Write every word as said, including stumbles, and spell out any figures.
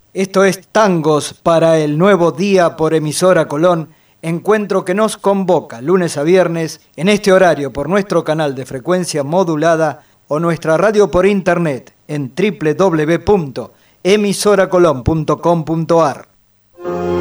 Esto es Tangos para el Nuevo Día por Emisora Colón, encuentro que nos convoca lunes a viernes en este horario por nuestro canal de frecuencia modulada o nuestra radio por internet en doble u doble u doble u punto emisora colón punto com punto a r.